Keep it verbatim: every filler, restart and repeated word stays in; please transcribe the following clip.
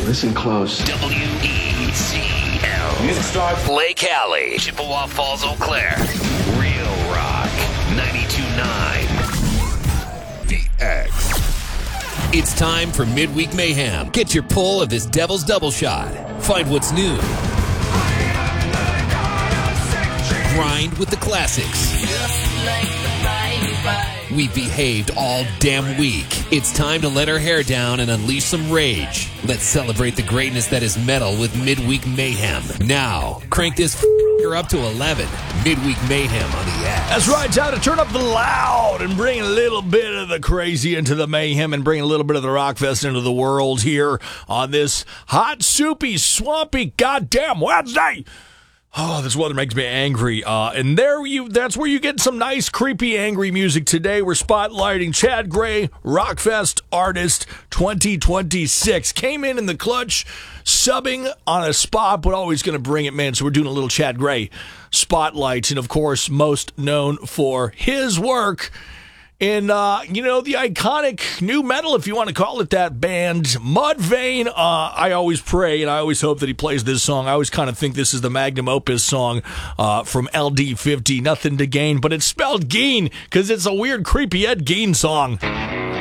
Listen close. W E C L. Music starts. Lake Alley, Chippewa Falls, Eau Claire. Real Rock, ninety-two point nine. The X. It's time for Midweek Mayhem. Get your pull of this Devil's Double Shot. Find what's new. Grind with the classics. We behaved all damn week. It's time to let our hair down and unleash some rage. Let's celebrate the greatness that is metal with Midweek Mayhem. Now, crank this f***er up to eleven. Midweek Mayhem on the app. That's right. Time to turn up the loud and bring a little bit of the crazy into the mayhem and bring a little bit of the Rockfest into the world here on this hot, soupy, swampy, goddamn Wednesday. Oh, this weather makes me angry. Uh, and there you—that's where you get some nice, creepy, angry music. Today we're spotlighting Chad Gray, Rockfest Artist twenty twenty-six. Came in in the clutch, subbing on a spot, but always going to bring it, man. So we're doing a little Chad Gray spotlight. And, of course, most known for his work in, uh, you know, the iconic new metal, if you want to call it that, band Mudvayne. Uh, I always pray and I always hope that he plays this song. I always kind of think this is the magnum opus song uh, from L D fifty, Nothing to Gain, but it's spelled Gein because it's a weird, creepy Ed Gein song.